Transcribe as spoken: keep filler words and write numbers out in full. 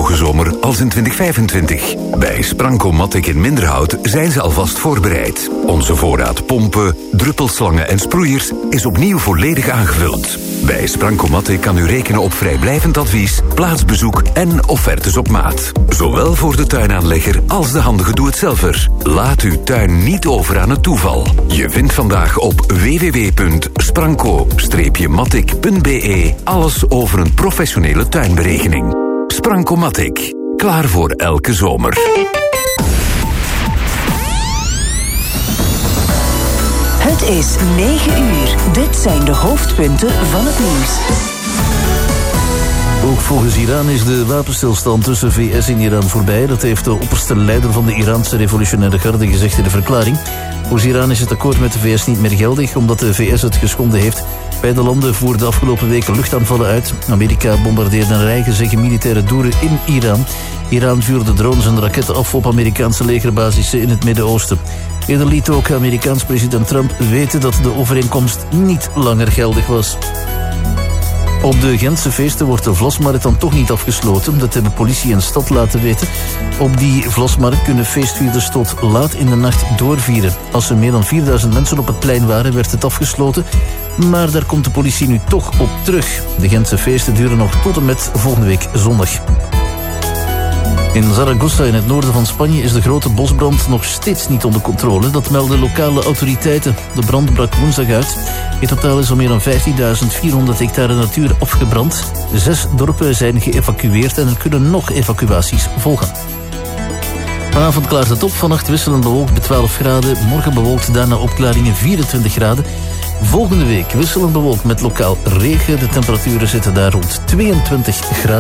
droge zomer als in twintig vijfentwintig. Bij Sprankomatic in Minderhout zijn ze alvast voorbereid. Onze voorraad pompen, druppelslangen en sproeiers is opnieuw volledig aangevuld. Bij Sprankomatic kan u rekenen op vrijblijvend advies, plaatsbezoek en offertes op maat. Zowel voor de tuinaanlegger als de handige doe-het-zelver. Laat uw tuin niet over aan het toeval. Je vindt vandaag op w w w punt spranko matic punt b e alles over een professionele tuinberekening. Sprankomatic. Klaar voor elke zomer. Het is negen uur. Dit zijn de hoofdpunten van het nieuws. Ook volgens Iran is de wapenstilstand tussen V S en Iran voorbij. Dat heeft de opperste leider van de Iraanse revolutionaire garde gezegd in de verklaring. Volgens Iran is het akkoord met de V S niet meer geldig, omdat de V S het geschonden heeft. Beide landen voerden de afgelopen weken luchtaanvallen uit. Amerika bombardeerde een rij gezegde militaire doelen in Iran. Iran vuurde drones en raketten af op Amerikaanse legerbasissen in het Midden-Oosten. Eerder liet ook Amerikaans president Trump weten dat de overeenkomst niet langer geldig was. Op de Gentse feesten wordt de Vlasmarkt dan toch niet afgesloten. Dat hebben politie en stad laten weten. Op die Vlasmarkt kunnen feestvierders tot laat in de nacht doorvieren. Als er meer dan vierduizend mensen op het plein waren, werd het afgesloten. Maar daar komt de politie nu toch op terug. De Gentse feesten duren nog tot en met volgende week zondag. In Zaragoza in het noorden van Spanje is de grote bosbrand nog steeds niet onder controle. Dat melden lokale autoriteiten. De brand brak woensdag uit. In totaal is al meer dan vijftienduizend vierhonderd hectare natuur afgebrand. Zes dorpen zijn geëvacueerd en er kunnen nog evacuaties volgen. Vanavond klaart het op, vannacht wisselend bewolkt bij twaalf graden. Morgen bewolkt, daarna opklaringen vierentwintig graden. Volgende week wisselend bewolkt met lokaal regen. De temperaturen zitten daar rond tweeëntwintig graden.